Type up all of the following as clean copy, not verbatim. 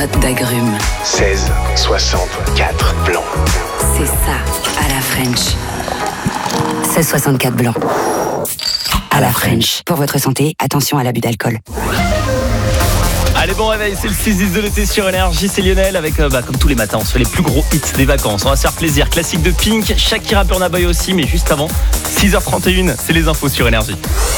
d'agrumes. 16, 64 blanc. C'est ça, à la French. 16,64 blanc. À la French. Pour votre santé, attention à l'abus d'alcool. Allez, bon réveil, c'est le 6-10 de l'été sur Énergie, c'est Lionel avec, comme tous les matins, on se fait les plus gros hits des vacances. On va se faire plaisir, classique de Pink, Shakira, Burna Boy aussi, mais juste avant, 6h31, c'est les infos sur Énergie.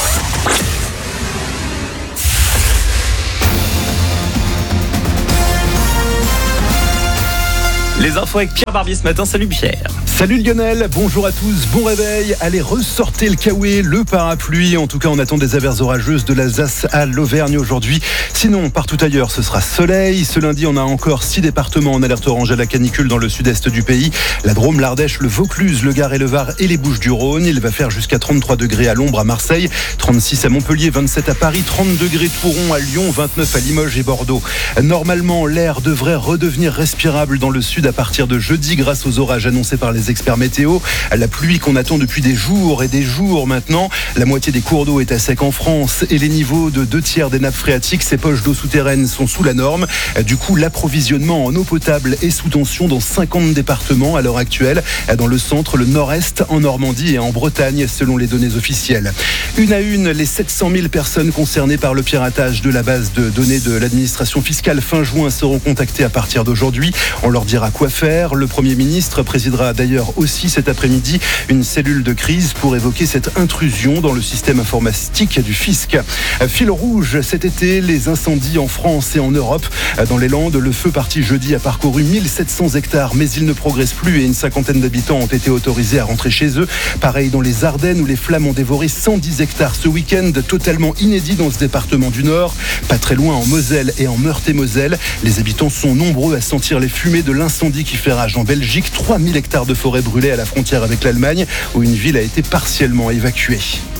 Les infos avec Pierre Barbier ce matin. Salut Pierre. Salut Lionel, bonjour à tous, bon réveil. Allez, ressortez le kawaii, le parapluie. En tout cas, on attend des averses orageuses de l'Alsace à l'Auvergne aujourd'hui. Sinon, partout ailleurs, ce sera soleil. Ce lundi, on a encore 6 départements en alerte orange à la canicule dans le sud-est du pays. La Drôme, l'Ardèche, le Vaucluse, le Gard et le Var et les Bouches-du-Rhône. Il va faire jusqu'à 33 degrés à l'ombre à Marseille, 36 à Montpellier, 27 à Paris, 30 degrés Touron à Lyon, 29 à Limoges et Bordeaux. Normalement, l'air devrait redevenir respirable dans le sud à partir de jeudi grâce aux orages annoncés par les experts météo. La pluie qu'on attend depuis des jours et des jours maintenant. La moitié des cours d'eau est à sec en France et les niveaux de 2/3 des nappes phréatiques, ces poches d'eau souterraines, sont sous la norme. Du coup, l'approvisionnement en eau potable est sous tension dans 50 départements à l'heure actuelle, dans le centre, le nord-est, en Normandie et en Bretagne, selon les données officielles. Une à une, les 700 000 personnes concernées par le piratage de la base de données de l'administration fiscale fin juin seront contactées à partir d'aujourd'hui. On leur dira quoi faire. Le Premier ministre présidera d'ailleurs aussi cet après-midi une cellule de crise pour évoquer cette intrusion dans le système informatique du fisc. Fil rouge cet été, les incendies en France et en Europe. Dans les Landes, le feu parti jeudi a parcouru 1700 hectares, mais il ne progresse plus et une cinquantaine d'habitants ont été autorisés à rentrer chez eux. Pareil dans les Ardennes où les flammes ont dévoré 110 hectares ce week-end, totalement inédit dans ce département du Nord. Pas très loin en Moselle et en Meurthe-et-Moselle. Les habitants sont nombreux à sentir les fumées de l'incendie qui fait rage en Belgique. 3000 hectares de forêt brûlées à la frontière avec l'Allemagne où une ville a été partiellement évacuée.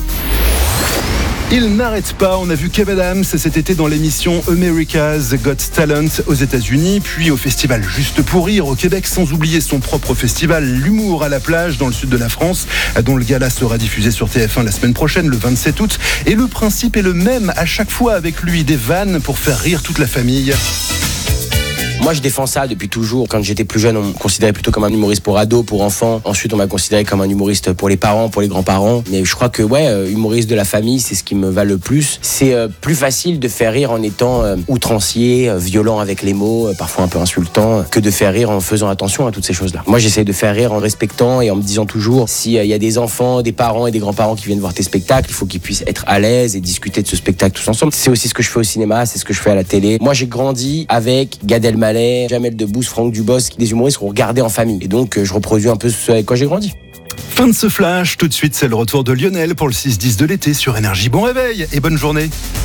Il n'arrête pas, on a vu Kev Adams cet été dans l'émission America's Got Talent aux États-Unis, puis au festival Juste pour rire au Québec, sans oublier son propre festival L'Humour à la plage dans le sud de la France, dont le gala sera diffusé sur TF1 la semaine prochaine, le 27 août. Et le principe est le même à chaque fois avec lui, des vannes pour faire rire toute la famille. Moi, je défends ça depuis toujours. Quand j'étais plus jeune, on me considérait plutôt comme un humoriste pour ados, pour enfants. Ensuite, on m'a considéré comme un humoriste pour les parents, pour les grands-parents. Mais je crois que, humoriste de la famille, c'est ce qui me va le plus. C'est plus facile de faire rire en étant outrancier, violent avec les mots, parfois un peu insultant, que de faire rire en faisant attention à toutes ces choses-là. Moi, j'essaie de faire rire en respectant et en me disant toujours, s'il y a des enfants, des parents et des grands-parents qui viennent voir tes spectacles, il faut qu'ils puissent être à l'aise et discuter de ce spectacle tous ensemble. C'est aussi ce que je fais au cinéma, c'est ce que je fais à la télé. Moi, j'ai grandi avec Gad Elmaleh, Jamel Debbouze, Franck Dubosc, des humoristes qu'on regardait en famille. Et donc, je reproduis un peu ce avec quoi j'ai grandi. Fin de ce flash, tout de suite c'est le retour de Lionel pour le 6-10 de l'été sur Énergie. Bon réveil et bonne journée.